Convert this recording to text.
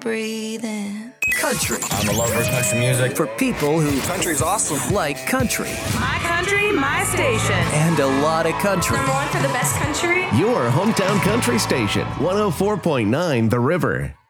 Breathe in. Country. I'm a lover of country music. For people who Country's awesome. like country. My country, my station. And a lot of country. Number one for the best country. Your hometown country station, 104.9 The River.